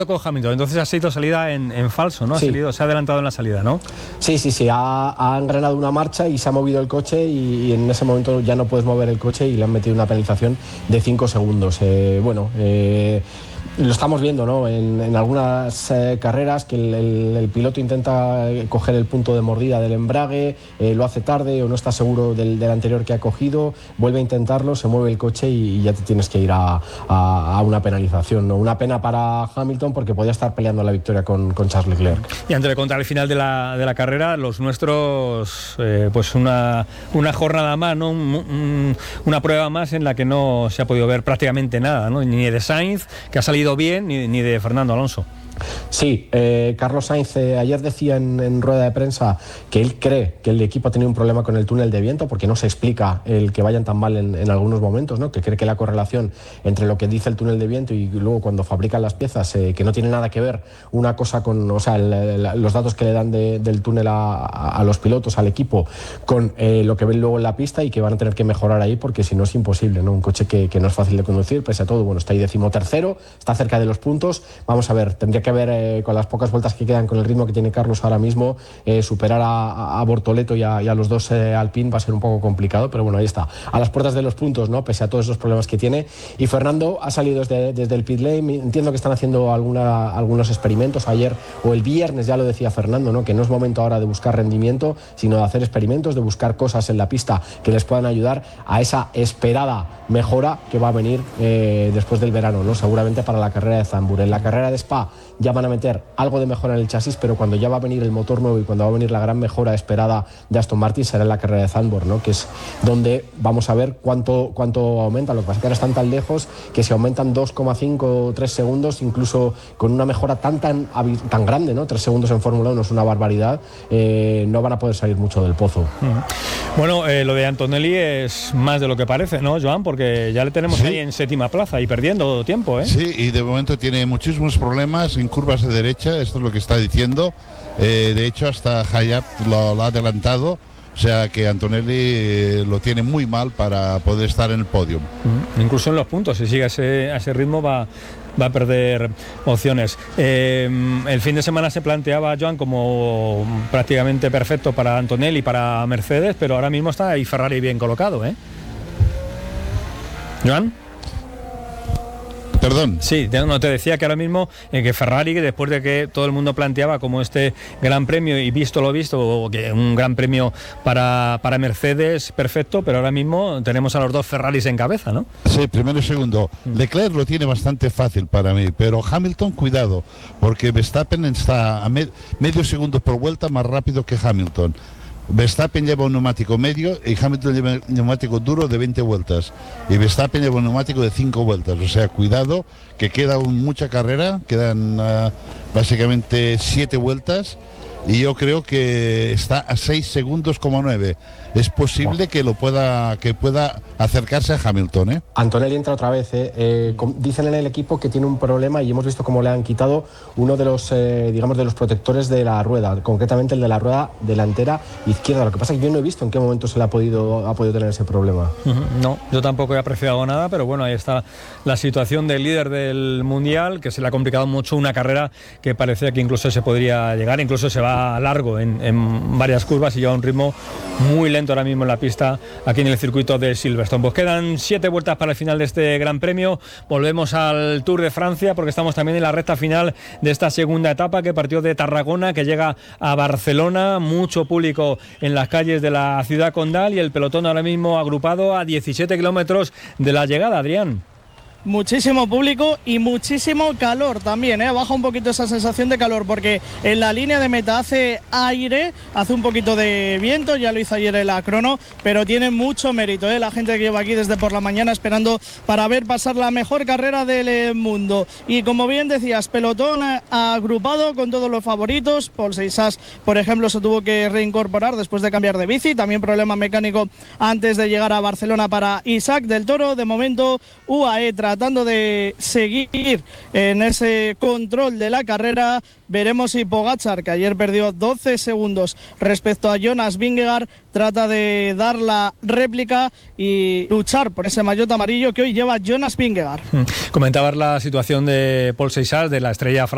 con Hamilton, entonces ha sido salida en falso, ¿no? Sí. Se ha adelantado en la salida, ¿no? Sí, ha engranado una marcha y se ha movido el coche y en ese momento ya no puedes mover el coche y le han metido una penalización de 5 segundos. Lo estamos viendo, ¿no? En algunas carreras que el piloto intenta coger el punto de mordida del embrague, lo hace tarde o no está seguro del anterior que ha cogido, vuelve a intentarlo, se mueve el coche y ya te tienes que ir a una penalización, ¿no? Una pena para Hamilton porque podía estar peleando la victoria con Charles Leclerc. Y antes de contar el final de la carrera, los nuestros, pues una jornada más, ¿no? Una prueba más en la que no se ha podido ver prácticamente nada, ¿no? Ni de Sainz, que ha salido bien, ni de Fernando Alonso. Sí, Carlos Sainz ayer decía en rueda de prensa que él cree que el equipo ha tenido un problema con el túnel de viento porque no se explica el que vayan tan mal en algunos momentos, ¿no? Que cree que la correlación entre lo que dice el túnel de viento y luego cuando fabrican las piezas, que no tiene nada que ver una cosa con, o sea, los datos que le dan del túnel a los pilotos, al equipo, con lo que ven luego en la pista y que van a tener que mejorar ahí porque si no es imposible, ¿no? Un coche que no es fácil de conducir, pese a todo, bueno, está ahí 13º, está cerca de los puntos, vamos a ver, tendría que ver con las pocas vueltas que quedan, con el ritmo que tiene Carlos ahora mismo, superar a Bortoleto y a los dos Alpine va a ser un poco complicado, pero bueno, ahí está, a las puertas de los puntos, ¿no? Pese a todos esos problemas que tiene. Y Fernando ha salido desde el pit lane, entiendo que están haciendo algunos experimentos ayer o el viernes, ya lo decía Fernando, ¿no? Que no es momento ahora de buscar rendimiento, sino de hacer experimentos, de buscar cosas en la pista que les puedan ayudar a esa esperada mejora que va a venir después del verano, ¿no? Seguramente para la carrera de Zandvoort. En la carrera de Spa ya van a meter algo de mejora en el chasis, pero cuando ya va a venir el motor nuevo y cuando va a venir la gran mejora esperada de Aston Martin será en la carrera de Zandvoort, ¿no? Que es donde vamos a ver cuánto aumenta. Lo que pasa es que ahora están tan lejos que si aumentan 2,5 o 3 segundos, incluso con una mejora tan grande, ¿no? 3 segundos en Fórmula 1 es una barbaridad, no van a poder salir mucho del pozo. Bueno, lo de Antonelli es más de lo que parece, ¿no, Joan? Porque ya le tenemos ahí en 7ª plaza y perdiendo tiempo, ¿eh? Sí, y de momento tiene muchísimos problemas en curvas de derecha, esto es lo que está diciendo. De hecho, hasta Hayat lo ha adelantado, o sea que Antonelli lo tiene muy mal para poder estar en el podio. Incluso en los puntos, si sigue a ese ritmo va a perder opciones. El fin de semana se planteaba, Joan, como prácticamente perfecto para Antonelli y para Mercedes, pero ahora mismo está ahí Ferrari bien colocado, ¿eh? ¿Joan? Perdón. Sí, no, te decía que ahora mismo que Ferrari, después de que todo el mundo planteaba como este gran premio y visto lo visto, que un gran premio para Mercedes, perfecto, pero ahora mismo tenemos a los dos Ferraris en cabeza, ¿no? Sí, primero y segundo. Leclerc lo tiene bastante fácil para mí, pero Hamilton, cuidado, porque Verstappen está a medio segundo por vuelta más rápido que Hamilton. Verstappen lleva un neumático medio y Hamilton lleva un neumático duro de 20 vueltas y Verstappen lleva un neumático de 5 vueltas, o sea, cuidado, que queda mucha carrera, quedan básicamente 7 vueltas y yo creo que está a 6 segundos como 9. Es posible que pueda acercarse a Hamilton, ¿eh? Antonelli entra otra vez, dicen en el equipo que tiene un problema y hemos visto cómo le han quitado uno de los digamos de los protectores de la rueda, concretamente el de la rueda delantera izquierda. Lo que pasa es que yo no he visto en qué momento ha podido tener ese problema. No, yo tampoco he apreciado nada, pero bueno, ahí está la situación del líder del mundial, que se le ha complicado mucho una carrera que parecía que incluso se podría llegar, incluso se va largo en varias curvas y lleva un ritmo muy lento ahora mismo en la pista aquí en el circuito de Silverstone. Pues quedan 7 vueltas para el final de este Gran Premio. Volvemos al Tour de Francia porque estamos también en la recta final de esta segunda etapa que partió de Tarragona, que llega a Barcelona. Mucho público en las calles de la ciudad condal y el pelotón ahora mismo agrupado a 17 kilómetros de la llegada, Adrián. Muchísimo público y muchísimo calor también, ¿eh? Baja un poquito esa sensación de calor porque en la línea de meta hace aire, hace un poquito de viento, ya lo hizo ayer en la crono, pero tiene mucho mérito, ¿eh? La gente que lleva aquí desde por la mañana esperando para ver pasar la mejor carrera del mundo. Y como bien decías, pelotón agrupado con todos los favoritos. Paul Seixas, por ejemplo, se tuvo que reincorporar después de cambiar de bici, también problema mecánico antes de llegar a Barcelona para Isaac del Toro. De momento UAE tratando de seguir en ese control de la carrera. Veremos si Pogačar, que ayer perdió 12 segundos respecto a Jonas Vingegaard, trata de dar la réplica y luchar por ese maillot amarillo que hoy lleva Jonas Vingegaard. Comentabas la situación de Paul Seixas, de la estrella francesa.